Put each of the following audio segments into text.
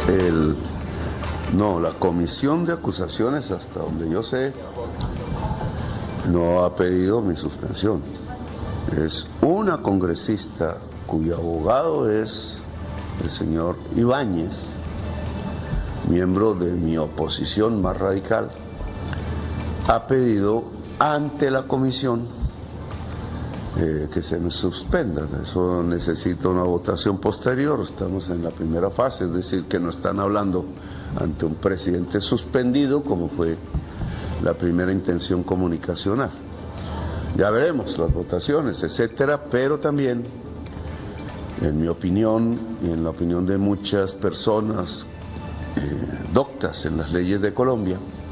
No, la comisión de acusaciones, hasta donde yo sé, no ha pedido mi suspensión. Es una congresista cuyo abogado es el señor Ibáñez, miembro de mi oposición más radical, ha pedido ante la comisión que se me suspenda. Eso necesita una votación posterior. Estamos en la primera fase, es decir, que no están hablando ante un presidente suspendido, como fue la primera intención comunicacional. Ya veremos las votaciones, etcétera, pero también, en mi opinión y en la opinión de muchas personas doctas en las leyes de Colombia,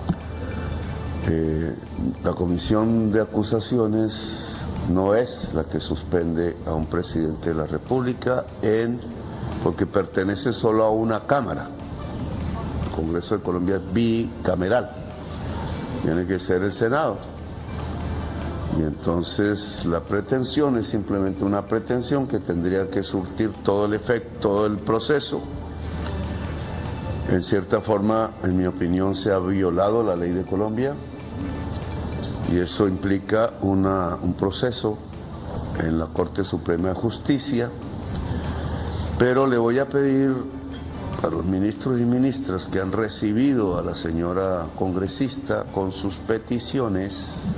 la comisión de acusaciones no es la que suspende a un presidente de la República porque pertenece solo a una cámara. El Congreso de Colombia es bicameral, tiene que ser el Senado. Y entonces la pretensión es simplemente una pretensión que tendría que surtir todo el efecto, todo el proceso. En cierta forma, en mi opinión, se ha violado la ley de Colombia. Y eso implica un proceso en la Corte Suprema de Justicia, pero le voy a pedir a los ministros y ministras que han recibido a la señora congresista con sus peticiones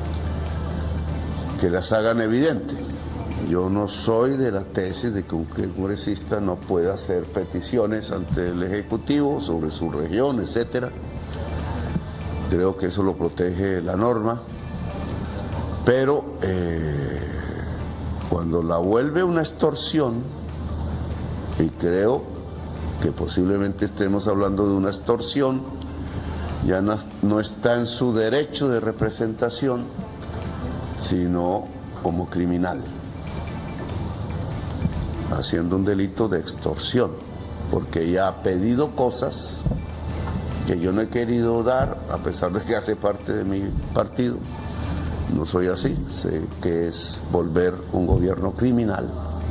que las hagan evidente. Yo no soy de la tesis de que un congresista no pueda hacer peticiones ante el Ejecutivo sobre su región, etcétera. Creo que eso lo protege la norma, pero cuando la vuelve una extorsión, y creo que posiblemente estemos hablando de una extorsión, ya no está en su derecho de representación, sino como criminal, haciendo un delito de extorsión, porque ella ha pedido cosas que yo no he querido dar, a pesar de que hace parte de mi partido. No soy así, sé que es volver un gobierno criminal.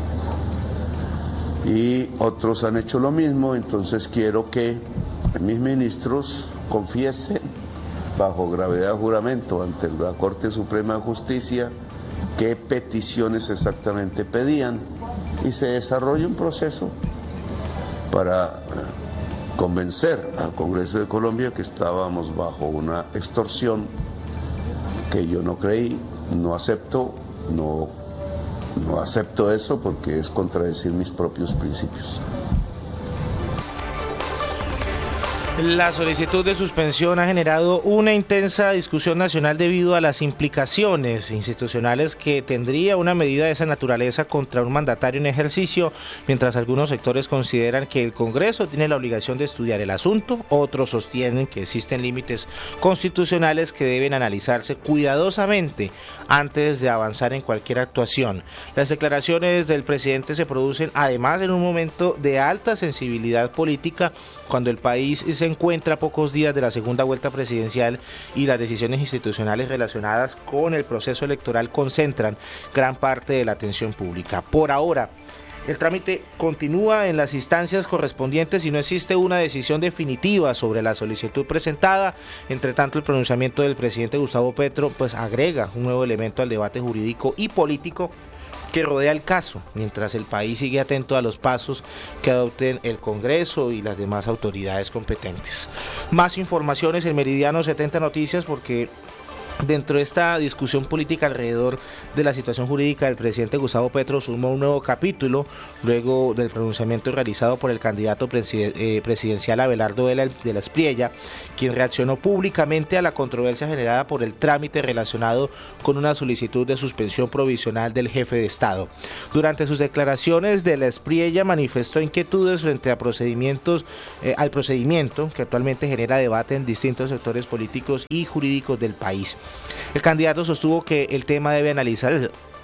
Y otros han hecho lo mismo, entonces quiero que mis ministros confiesen bajo gravedad de juramento ante la Corte Suprema de Justicia qué peticiones exactamente pedían y se desarrolle un proceso para convencer al Congreso de Colombia que estábamos bajo una extorsión que yo no creí, no acepto eso porque es contradecir mis propios principios. La solicitud de suspensión ha generado una intensa discusión nacional debido a las implicaciones institucionales que tendría una medida de esa naturaleza contra un mandatario en ejercicio, mientras algunos sectores consideran que el Congreso tiene la obligación de estudiar el asunto, otros sostienen que existen límites constitucionales que deben analizarse cuidadosamente antes de avanzar en cualquier actuación. Las declaraciones del presidente se producen además en un momento de alta sensibilidad política, cuando el país se encuentra a pocos días de la segunda vuelta presidencial y las decisiones institucionales relacionadas con el proceso electoral concentran gran parte de la atención pública. Por ahora, el trámite continúa en las instancias correspondientes y no existe una decisión definitiva sobre la solicitud presentada. Entre tanto, el pronunciamiento del presidente Gustavo Petro agrega un nuevo elemento al debate jurídico y político que rodea el caso, mientras el país sigue atento a los pasos que adopten el Congreso y las demás autoridades competentes. Más informaciones en Meridiano 70 Noticias, porque dentro de esta discusión política alrededor de la situación jurídica del presidente Gustavo Petro sumó un nuevo capítulo luego del pronunciamiento realizado por el candidato presidencial Abelardo de la Espriella, quien reaccionó públicamente a la controversia generada por el trámite relacionado con una solicitud de suspensión provisional del jefe de Estado. Durante sus declaraciones, de la Espriella manifestó inquietudes frente a al procedimiento que actualmente genera debate en distintos sectores políticos y jurídicos del país. El candidato sostuvo que el tema debe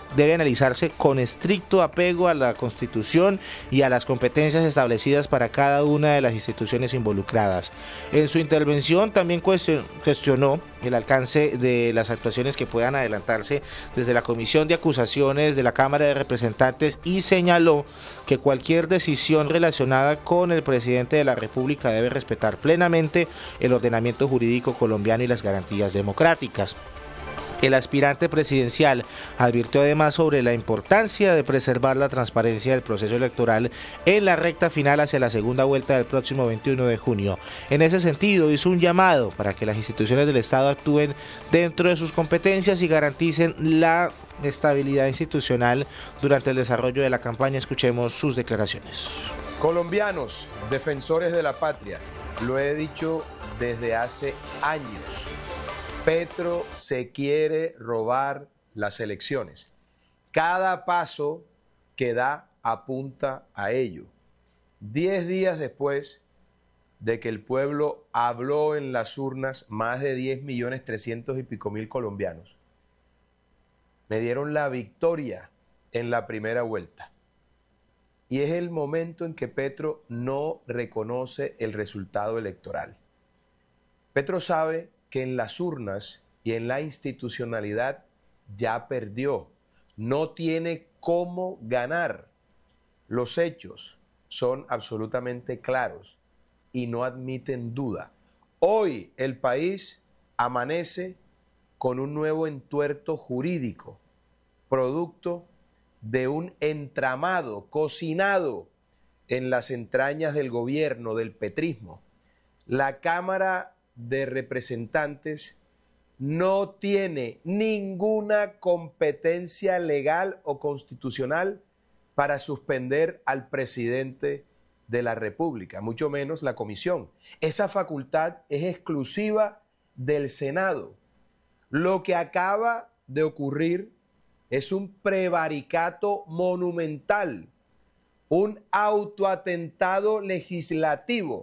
debe analizarse con estricto apego a la Constitución y a las competencias establecidas para cada una de las instituciones involucradas. En su intervención también cuestionó el alcance de las actuaciones que puedan adelantarse desde la Comisión de Acusaciones de la Cámara de Representantes y señaló que cualquier decisión relacionada con el presidente de la República debe respetar plenamente el ordenamiento jurídico colombiano y las garantías democráticas. El aspirante presidencial advirtió además sobre la importancia de preservar la transparencia del proceso electoral en la recta final hacia la segunda vuelta del próximo 21 de junio. En ese sentido, hizo un llamado para que las instituciones del Estado actúen dentro de sus competencias y garanticen la estabilidad institucional durante el desarrollo de la campaña. Escuchemos sus declaraciones. Colombianos, defensores de la patria, lo he dicho desde hace años. Petro se quiere robar las elecciones. Cada paso que da apunta a ello. 10 días después de que el pueblo habló en las urnas, más de 10.300.000 y pico colombianos me dieron la victoria en la primera vuelta. Y es el momento en que Petro no reconoce el resultado electoral. Petro sabe que en las urnas y en la institucionalidad ya perdió. No tiene cómo ganar. Los hechos son absolutamente claros y no admiten duda. Hoy el país amanece con un nuevo entuerto jurídico, producto de un entramado cocinado en las entrañas del gobierno, del petrismo. La Cámara de Representantes no tiene ninguna competencia legal o constitucional para suspender al presidente de la República, mucho menos la comisión. Esa facultad es exclusiva del Senado. Lo que acaba de ocurrir es un prevaricato monumental, un autoatentado legislativo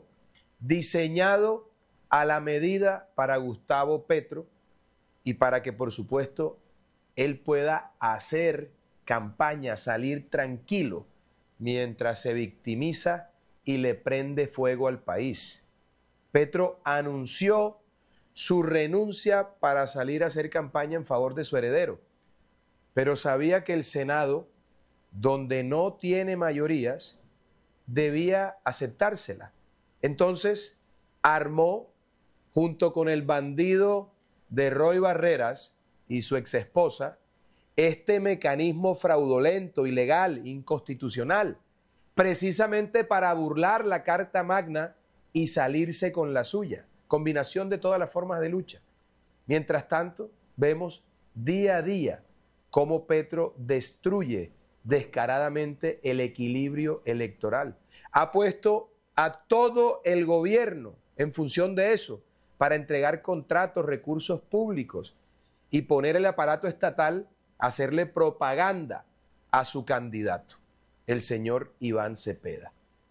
diseñado a la medida para Gustavo Petro y para que, por supuesto, él pueda hacer campaña, salir tranquilo mientras se victimiza y le prende fuego al país. Petro anunció su renuncia para salir a hacer campaña en favor de su heredero, pero sabía que el Senado, donde no tiene mayorías, debía aceptársela. Entonces armó, junto con el bandido de Roy Barreras y su exesposa, este mecanismo fraudulento, ilegal, inconstitucional, precisamente para burlar la Carta Magna y salirse con la suya. Combinación de todas las formas de lucha. Mientras tanto, vemos día a día cómo Petro destruye descaradamente el equilibrio electoral. Ha puesto a todo el gobierno en función de eso, para entregar contratos, recursos públicos y poner el aparato estatal a hacerle propaganda a su candidato, el señor Iván Cepeda.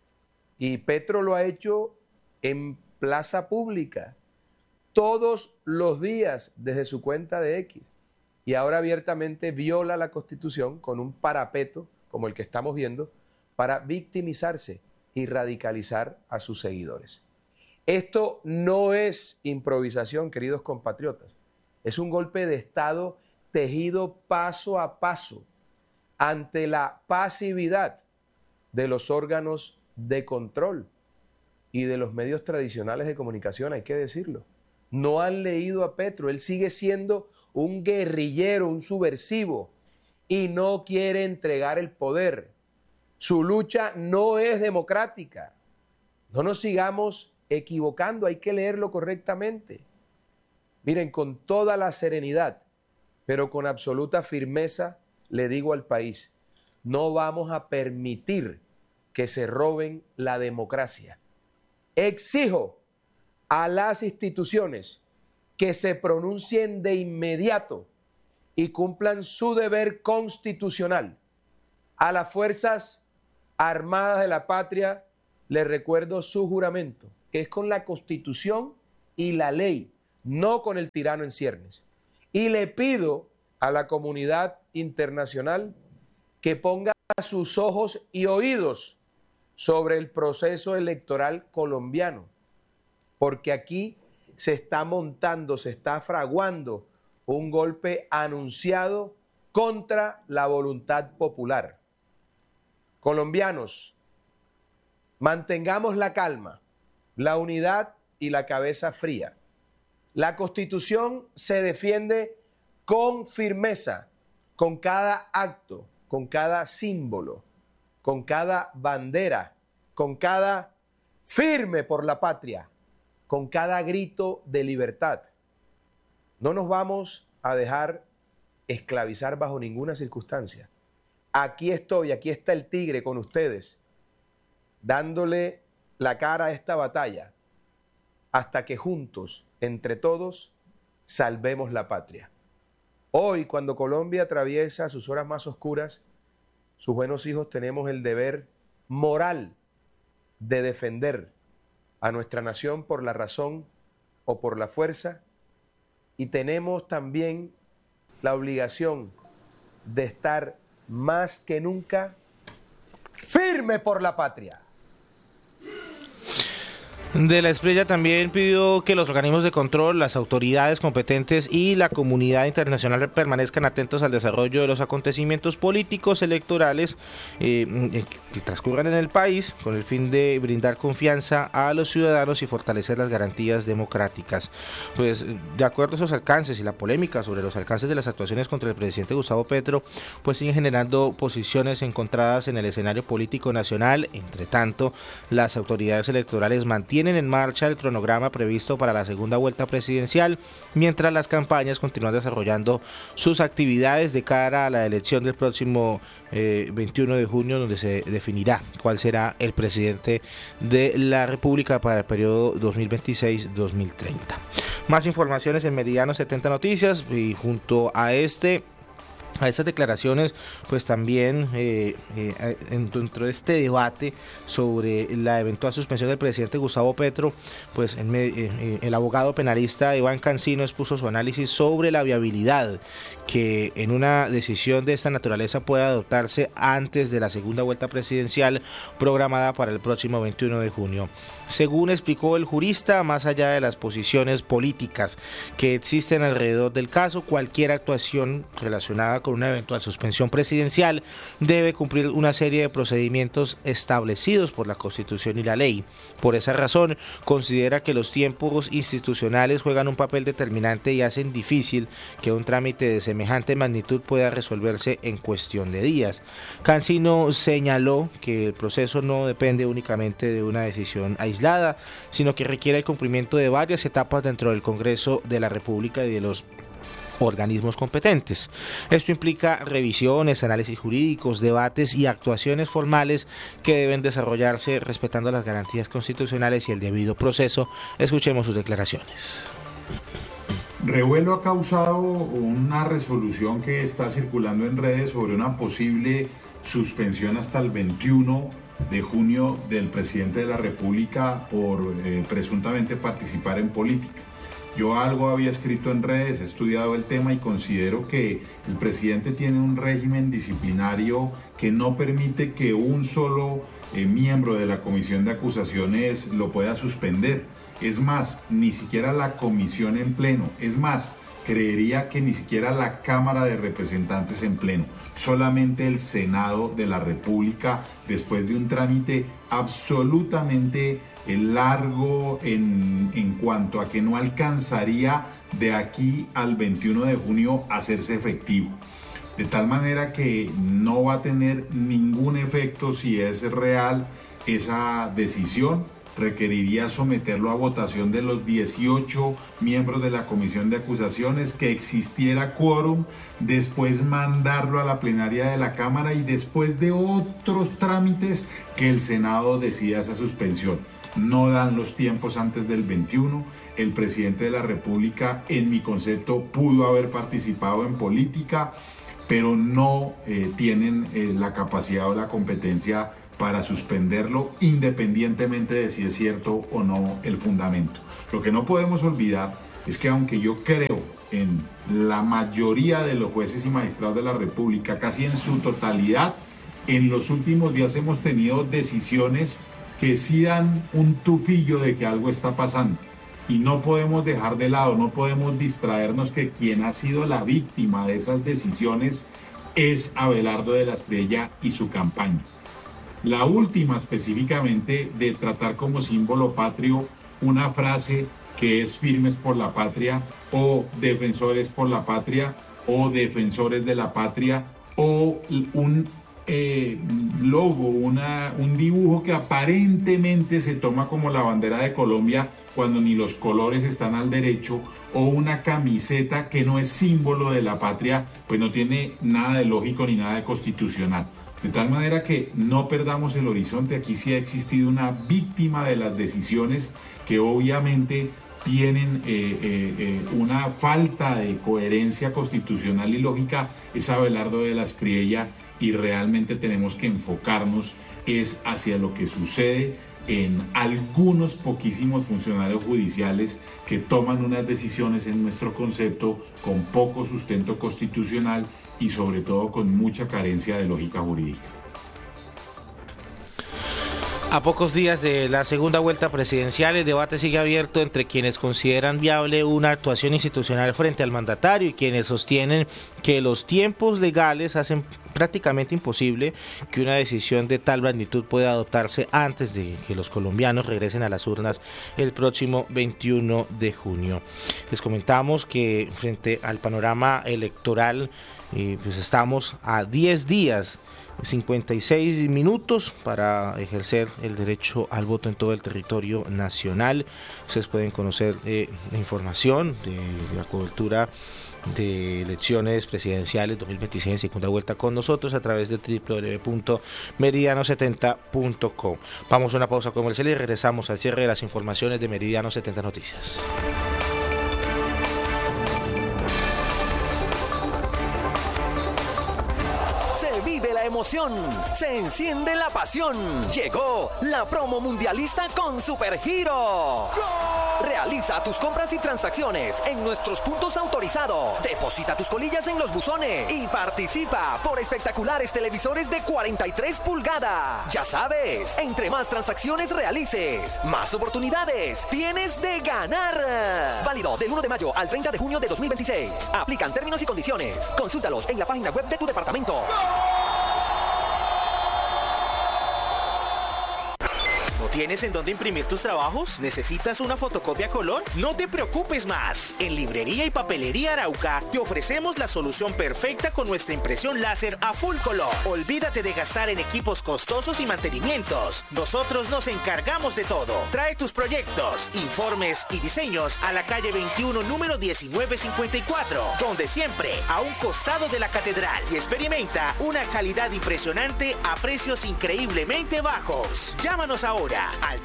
Y Petro lo ha hecho en plaza pública, todos los días desde su cuenta de X. Y ahora abiertamente viola la Constitución con un parapeto, como el que estamos viendo, para victimizarse y radicalizar a sus seguidores. Esto no es improvisación, queridos compatriotas. Es un golpe de Estado tejido paso a paso ante la pasividad de los órganos de control y de los medios tradicionales de comunicación, hay que decirlo. No han leído a Petro, él sigue siendo un guerrillero, un subversivo, y no quiere entregar el poder. Su lucha no es democrática. No nos sigamos equivocando, hay que leerlo correctamente. Miren, con toda la serenidad, pero con absoluta firmeza, le digo al país, no vamos a permitir que se roben la democracia. Exijo a las instituciones que se pronuncien de inmediato y cumplan su deber constitucional. A las Fuerzas Armadas de la Patria les recuerdo su juramento, que es con la Constitución y la ley, no con el tirano en ciernes. Y le pido a la comunidad internacional que ponga sus ojos y oídos sobre el proceso electoral colombiano, porque aquí se está montando, se está fraguando un golpe anunciado contra la voluntad popular. Colombianos, mantengamos la calma, la unidad y la cabeza fría. La Constitución se defiende con firmeza, con cada acto, con cada símbolo, con cada bandera, con cada firme por la patria, con cada grito de libertad. No nos vamos a dejar esclavizar bajo ninguna circunstancia. Aquí estoy, aquí está el tigre con ustedes, dándole la cara a esta batalla, hasta que juntos, entre todos, salvemos la patria. Hoy, cuando Colombia atraviesa sus horas más oscuras, sus buenos hijos tenemos el deber moral de defender a nuestra nación por la razón o por la fuerza, y tenemos también la obligación de estar más que nunca firme por la patria. De la Espriella también pidió que los organismos de control, las autoridades competentes y la comunidad internacional permanezcan atentos al desarrollo de los acontecimientos políticos electorales que transcurran en el país, con el fin de brindar confianza a los ciudadanos y fortalecer las garantías democráticas. Pues de acuerdo a esos alcances y la polémica sobre los alcances de las actuaciones contra el presidente Gustavo Petro, pues siguen generando posiciones encontradas en el escenario político nacional. Entre tanto, las autoridades electorales mantienen en marcha el cronograma previsto para la segunda vuelta presidencial, mientras las campañas continúan desarrollando sus actividades de cara a la elección del próximo 21 de junio, donde se definirá cuál será el presidente de la República para el periodo 2026-2030. Más informaciones en Meridiano 70 Noticias, y junto a estas declaraciones, pues también dentro de este debate sobre la eventual suspensión del presidente Gustavo Petro, pues el abogado penalista Iván Cancino expuso su análisis sobre la viabilidad que en una decisión de esta naturaleza pueda adoptarse antes de la segunda vuelta presidencial programada para el próximo 21 de junio. Según explicó el jurista, más allá de las posiciones políticas que existen alrededor del caso, cualquier actuación relacionada con una eventual suspensión presidencial debe cumplir una serie de procedimientos establecidos por la Constitución y la ley. Por esa razón, considera que los tiempos institucionales juegan un papel determinante y hacen difícil que un trámite de semejante magnitud pueda resolverse en cuestión de días. Cancino señaló que el proceso no depende únicamente de una decisión aislada, sino que requiere el cumplimiento de varias etapas dentro del Congreso de la República y de los organismos competentes. Esto implica revisiones, análisis jurídicos, debates y actuaciones formales que deben desarrollarse respetando las garantías constitucionales y el debido proceso. Escuchemos sus declaraciones. Revuelo ha causado una resolución que está circulando en redes sobre una posible suspensión hasta el 21 de junio del presidente de la República por presuntamente participar en política. Yo algo había escrito en redes, he estudiado el tema y considero que el presidente tiene un régimen disciplinario que no permite que un solo miembro de la comisión de acusaciones lo pueda suspender. Es más, ni siquiera la comisión en pleno. Es más, creería que ni siquiera la Cámara de Representantes en pleno. Solamente el Senado de la República, después de un trámite absolutamente largo en cuanto a que no alcanzaría de aquí al 21 de junio a hacerse efectivo. De tal manera que no va a tener ningún efecto si es real esa decisión. Requeriría someterlo a votación de los 18 miembros de la comisión de acusaciones, que existiera quórum, después mandarlo a la plenaria de la Cámara y después de otros trámites que el Senado decida esa suspensión. No dan los tiempos antes del 21. El presidente de la República, en mi concepto, pudo haber participado en política, pero no tienen la capacidad o la competencia para suspenderlo, independientemente de si es cierto o no el fundamento. Lo que no podemos olvidar es que aunque yo creo en la mayoría de los jueces y magistrados de la República, casi en su totalidad, en los últimos días hemos tenido decisiones que sí dan un tufillo de que algo está pasando. Y no podemos dejar de lado, no podemos distraernos que quien ha sido la víctima de esas decisiones es Abelardo de la Espriella y su campaña. La última específicamente de tratar como símbolo patrio una frase que es firmes por la patria o defensores por la patria o defensores de la patria o un logo, un dibujo que aparentemente se toma como la bandera de Colombia cuando ni los colores están al derecho, o una camiseta que no es símbolo de la patria, pues no tiene nada de lógico ni nada de constitucional. De tal manera que no perdamos el horizonte. Aquí sí ha existido una víctima de las decisiones que obviamente tienen una falta de coherencia constitucional y lógica. Es Abelardo de la Espriella, y realmente tenemos que enfocarnos es hacia lo que sucede en algunos poquísimos funcionarios judiciales que toman unas decisiones en nuestro concepto con poco sustento constitucional y sobre todo con mucha carencia de lógica jurídica. A pocos días de la segunda vuelta presidencial, el debate sigue abierto entre quienes consideran viable una actuación institucional frente al mandatario y quienes sostienen que los tiempos legales hacen prácticamente imposible que una decisión de tal magnitud pueda adoptarse antes de que los colombianos regresen a las urnas el próximo 21 de junio. Les comentamos que frente al panorama electoral, pues estamos a 10 días 56 minutos para ejercer el derecho al voto en todo el territorio nacional. Ustedes pueden conocer información de la cobertura de elecciones presidenciales 2026 en segunda vuelta con nosotros a través de www.meridiano70.com. Vamos a una pausa comercial y regresamos al cierre de las informaciones de Meridiano 70 Noticias. Vive la emoción, se enciende la pasión. Llegó la promo mundialista con Supergiros. Realiza tus compras y transacciones en nuestros puntos autorizados. Deposita tus colillas en los buzones y participa por espectaculares televisores de 43 pulgadas. Ya sabes, entre más transacciones realices, más oportunidades tienes de ganar. Válido del 1 de mayo al 30 de junio de 2026. Aplican términos y condiciones. Consúltalos en la página web de tu departamento. ¿Tienes en dónde imprimir tus trabajos? ¿Necesitas una fotocopia a color? No te preocupes más. En Librería y Papelería Arauca te ofrecemos la solución perfecta con nuestra impresión láser a full color. Olvídate de gastar en equipos costosos y mantenimientos. Nosotros nos encargamos de todo. Trae tus proyectos, informes y diseños a la calle 21, número 1954, donde siempre a un costado de la catedral, y experimenta una calidad impresionante a precios increíblemente bajos. Llámanos ahora al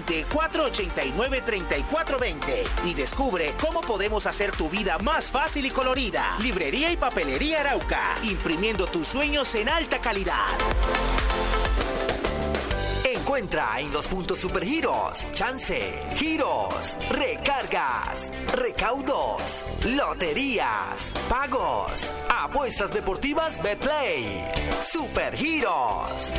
320-489-3420 y descubre cómo podemos hacer tu vida más fácil y colorida. Librería y Papelería Arauca, imprimiendo tus sueños en alta calidad. Encuentra en los puntos Supergiros chance, giros, recargas, recaudos, loterías, pagos, apuestas deportivas Betplay. Supergiros.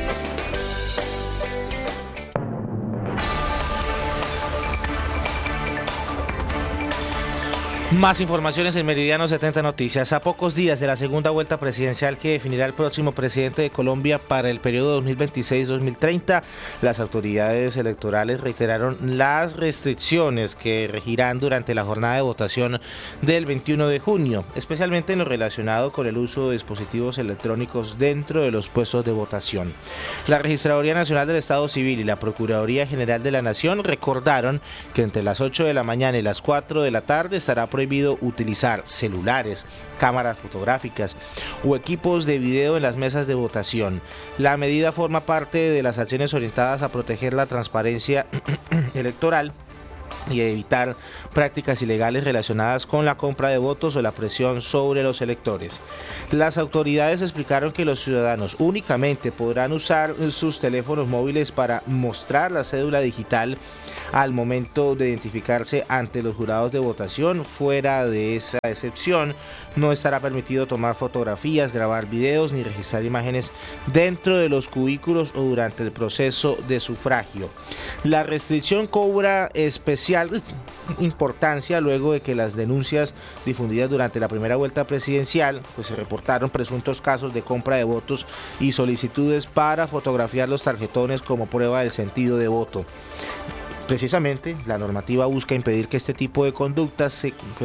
Más informaciones en Meridiano 70 Noticias. A pocos días de la segunda vuelta presidencial que definirá el próximo presidente de Colombia para el periodo 2026-2030, las autoridades electorales reiteraron las restricciones que regirán durante la jornada de votación del 21 de junio, especialmente en lo relacionado con el uso de dispositivos electrónicos dentro de los puestos de votación. La Registraduría Nacional del Estado Civil y la Procuraduría General de la Nación recordaron que entre las 8 de la mañana y las 4 de la tarde estará prohibido utilizar celulares, cámaras fotográficas o equipos de video en las mesas de votación. La medida forma parte de las acciones orientadas a proteger la transparencia electoral y evitar prácticas ilegales relacionadas con la compra de votos o la presión sobre los electores. Las autoridades explicaron que los ciudadanos únicamente podrán usar sus teléfonos móviles para mostrar la cédula digital al momento de identificarse ante los jurados de votación. Fuera de esa excepción, no estará permitido tomar fotografías, grabar videos ni registrar imágenes dentro de los cubículos o durante el proceso de sufragio. La restricción cobra especial importancia luego de que las denuncias difundidas durante la primera vuelta presidencial, pues se reportaron presuntos casos de compra de votos y solicitudes para fotografiar los tarjetones como prueba del sentido de voto. Precisamente, la normativa busca impedir que este tipo de conductas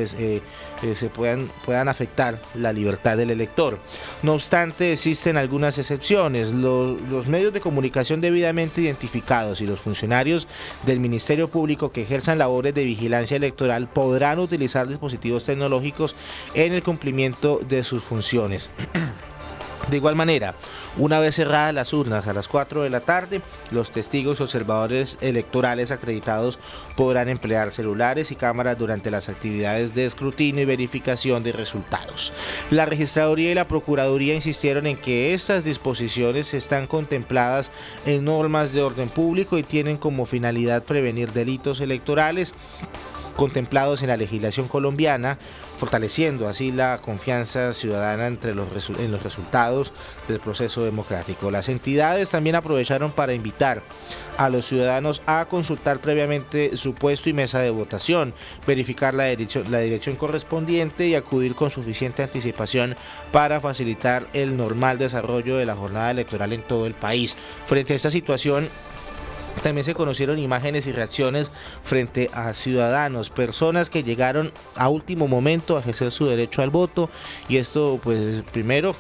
puedan afectar la libertad del elector. No obstante, existen algunas excepciones. Los medios de comunicación debidamente identificados y los funcionarios del Ministerio Público que ejerzan labores de vigilancia electoral podrán utilizar dispositivos tecnológicos en el cumplimiento de sus funciones. De igual manera, una vez cerradas las urnas a las 4 de la tarde, los testigos y observadores electorales acreditados podrán emplear celulares y cámaras durante las actividades de escrutinio y verificación de resultados. La Registraduría y la Procuraduría insistieron en que estas disposiciones están contempladas en normas de orden público y tienen como finalidad prevenir delitos electorales contemplados en la legislación colombiana, fortaleciendo así la confianza ciudadana en los resultados del proceso democrático. Las entidades también aprovecharon para invitar a los ciudadanos a consultar previamente su puesto y mesa de votación, verificar la dirección correspondiente y acudir con suficiente anticipación para facilitar el normal desarrollo de la jornada electoral en todo el país. Frente a esta situación, también se conocieron imágenes y reacciones frente a ciudadanos, personas que llegaron a último momento a ejercer su derecho al voto, y esto pues primero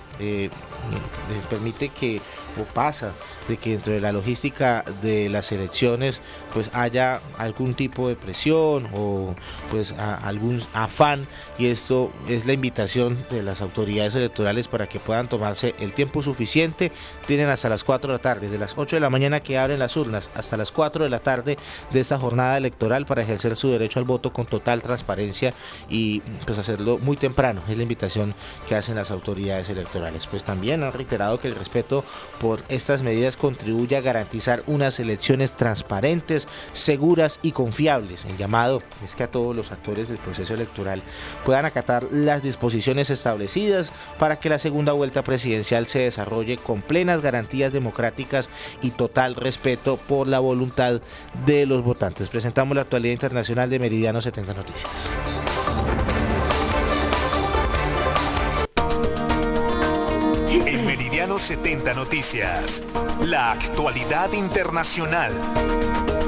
permite que, o pasa de que dentro de la logística de las elecciones pues haya algún tipo de presión o pues algún afán, y esto es la invitación de las autoridades electorales para que puedan tomarse el tiempo suficiente. Tienen hasta las 4 de la tarde, de las 8 de la mañana que abren las urnas hasta las 4 de la tarde de esta jornada electoral para ejercer su derecho al voto con total transparencia y pues hacerlo muy temprano. Es la invitación que hacen las autoridades electorales. Pues también han reiterado que el respeto por estas medidas contribuye a garantizar unas elecciones transparentes, seguras y confiables. El llamado es que a todos los actores del proceso electoral puedan acatar las disposiciones establecidas para que la segunda vuelta presidencial se desarrolle con plenas garantías democráticas y total respeto por la voluntad de los votantes. Presentamos la actualidad internacional de Meridiano 70 Noticias. En Meridiano 70 Noticias, la actualidad internacional.